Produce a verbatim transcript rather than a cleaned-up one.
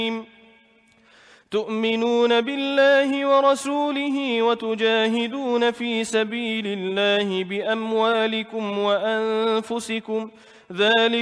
تؤمنون بالله ورسوله وتجاهدون في سبيل الله بأموالكم وأنفسكم ذلك